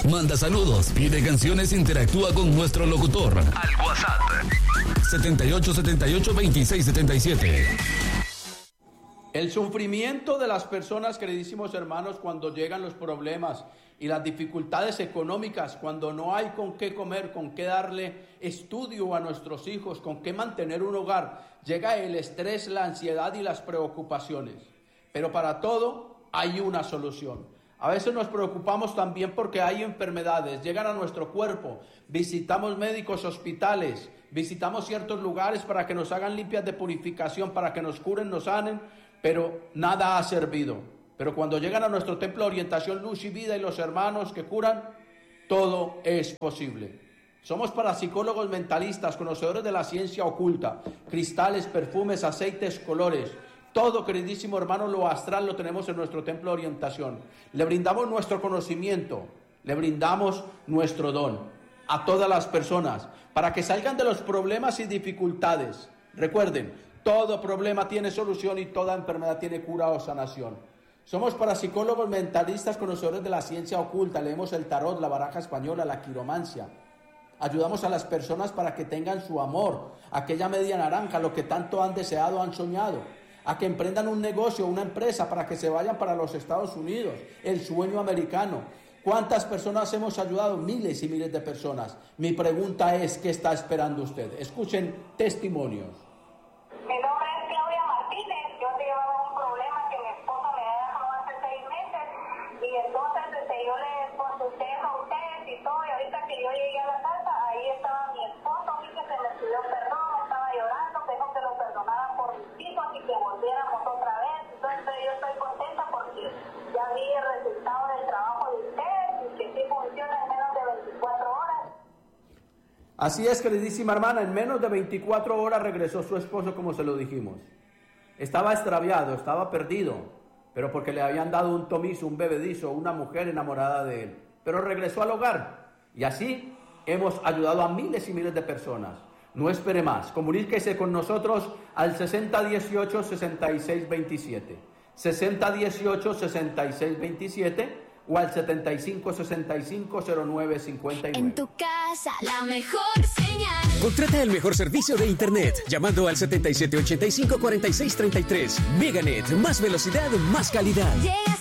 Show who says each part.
Speaker 1: manda saludos, pide canciones, interactúa con nuestro locutor al WhatsApp 7878-2677.
Speaker 2: El sufrimiento de las personas, queridísimos hermanos, cuando llegan los problemas y las dificultades económicas, cuando no hay con qué comer, con qué darle estudio a nuestros hijos, con qué mantener un hogar, llega el estrés, la ansiedad y las preocupaciones. Pero para todo hay una solución. A veces nos preocupamos también porque hay enfermedades, llegan a nuestro cuerpo, visitamos médicos, hospitales, visitamos ciertos lugares para que nos hagan limpias de purificación, para que nos curen, nos sanen, pero nada ha servido. Pero cuando llegan a nuestro templo de orientación, luz y vida y los hermanos que curan, todo es posible. Somos parapsicólogos mentalistas, conocedores de la ciencia oculta, cristales, perfumes, aceites, colores. Todo, queridísimo hermano, lo astral lo tenemos en nuestro templo de orientación. Le brindamos nuestro conocimiento, le brindamos nuestro don a todas las personas para que salgan de los problemas y dificultades. Recuerden, todo problema tiene solución y toda enfermedad tiene cura o sanación. Somos parapsicólogos mentalistas, conocedores de la ciencia oculta. Leemos el tarot, la baraja española, la quiromancia. Ayudamos a las personas para que tengan su amor, aquella media naranja, lo que tanto han deseado, han soñado. A que emprendan un negocio, una empresa, para que se vayan para los Estados Unidos, el sueño americano. ¿Cuántas personas hemos ayudado? Miles y miles de personas. Mi pregunta es, ¿qué está esperando usted? Escuchen testimonios.
Speaker 3: Mi nombre es Claudia Martínez. Yo llevaba un problema que mi esposo me había dejado hace 6 meses y entonces yo le consulté a ustedes y todo, y ahorita que yo llegué a la casa, ahí estaba mi esposo, vi que se me pidió perdón, estaba llorando, me dijo que lo perdonaran por mis hijos y que volviéramos otra vez. Entonces yo estoy contenta porque ya vi el resultado del trabajo de ustedes y que sí funciona en menos de 24 horas.
Speaker 2: Así es, queridísima hermana, en menos de 24 horas regresó su esposo, como se lo dijimos. Estaba extraviado, estaba perdido, pero porque le habían dado un tomizo, un bebedizo, una mujer enamorada de él. Pero regresó al hogar y así hemos ayudado a miles y miles de personas. No espere más, comuníquese con nosotros al 6018-6627, 6018-6627 o al 7565-0959.
Speaker 4: En tu casa, la mejor señal.
Speaker 5: Contrata el mejor servicio de internet llamando al 7785-4633. Meganet, más velocidad, más calidad.
Speaker 4: Llegas